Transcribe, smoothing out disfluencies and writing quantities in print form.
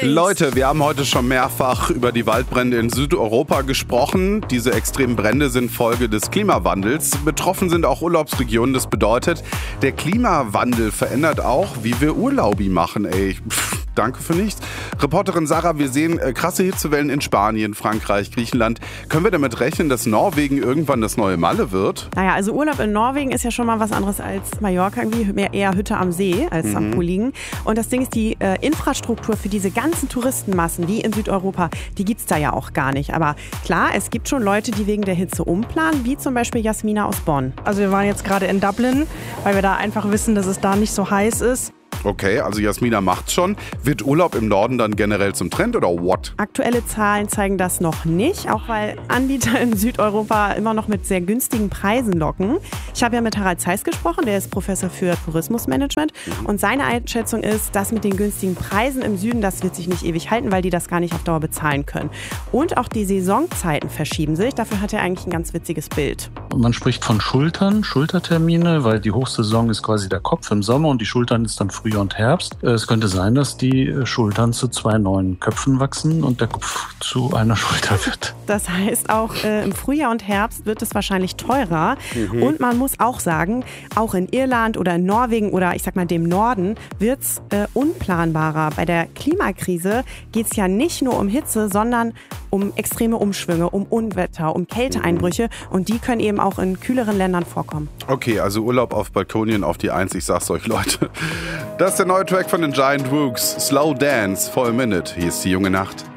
Leute, wir haben heute schon mehrfach über die Waldbrände in Südeuropa gesprochen. Diese extremen Brände sind Folge des Klimawandels. Betroffen sind auch Urlaubsregionen. Das bedeutet, der Klimawandel verändert auch, wie wir Urlaubi machen. Danke für nichts. Reporterin Sarah, wir sehen krasse Hitzewellen in Spanien, Frankreich, Griechenland. Können wir damit rechnen, dass Norwegen irgendwann das neue Malle wird? Naja, also Urlaub in Norwegen ist ja schon mal was anderes als Mallorca, irgendwie eher Hütte am See als am Pool liegen. Und das Ding ist, die Infrastruktur für diese ganzen Touristenmassen wie in Südeuropa, die gibt's da ja auch gar nicht. Aber klar, es gibt schon Leute, die wegen der Hitze umplanen, wie zum Beispiel Jasmina aus Bonn. Also wir waren jetzt gerade in Dublin, weil wir da einfach wissen, dass es da nicht so heiß ist. Okay, also Jasmina macht's schon. Wird Urlaub im Norden dann generell zum Trend oder what? Aktuelle Zahlen zeigen das noch nicht, auch weil Anbieter in Südeuropa immer noch mit sehr günstigen Preisen locken. Ich habe ja mit Harald Zeiss gesprochen, der ist Professor für Tourismusmanagement. Und seine Einschätzung ist, dass mit den günstigen Preisen im Süden, das wird sich nicht ewig halten, weil die das gar nicht auf Dauer bezahlen können. Und auch die Saisonzeiten verschieben sich. Dafür hat er eigentlich ein ganz witziges Bild. Man spricht von Schultertermine, weil die Hochsaison ist quasi der Kopf im Sommer und die Schultern ist dann Frühjahr und Herbst. Es könnte sein, dass die Schultern zu 2 neuen Köpfen wachsen und der Kopf zu einer Schulter wird. Das heißt, auch im Frühjahr und Herbst wird es wahrscheinlich teurer. Und man muss auch sagen, auch in Irland oder in Norwegen oder ich sag mal dem Norden wird es unplanbarer. Bei der Klimakrise geht es ja nicht nur um Hitze, sondern um extreme Umschwünge, um Unwetter, um Kälteeinbrüche und die können eben auch in kühleren Ländern vorkommen. Okay, also Urlaub auf Balkonien auf die 1, ich sag's euch, Leute. Das ist der neue Track von den Giant Rooks, Slow Dance for a Minute. Hier ist die junge Nacht.